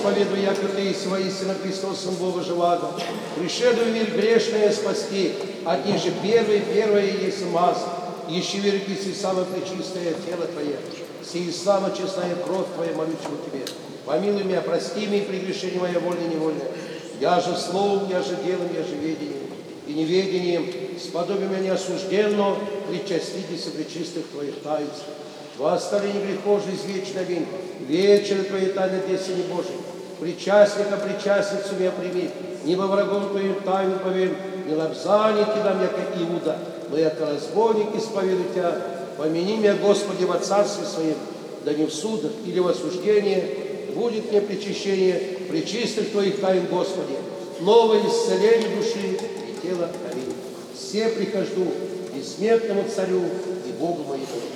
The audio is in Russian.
исповедую, яко Ты есть воистину Христос, Сын Бога живаго, пришеду в мир грешное спасти, от них же первое есть маз, еще верю, если самое пречистое тело Твое, сии самая честная кровь Твоя, молюсь у Тебе. Помилуй меня, прости меня прегрешение мое вольное и невольное. Я же словом, я же делом, я же ведением и неведением, сподоби меня осужденно, причаститесь пречистых Твоих таинств. Во оставлении грехов же извечно вин, вечеры Твои тайны песни Божьей. Причастника, причастницу меня прими, не во врагом Твоим тайну поверь, не лобзание кидам, яко Иуда, но яко разбойник исповедую Тебя. Помяни меня, Господи, во Царстве Своем, да не в судах или в осуждении, будет мне причащение пречистых Твоих тайн, Господи, новое исцеление души и тела. Аминь. Все прихожу бессмертному Царю и Богу моему.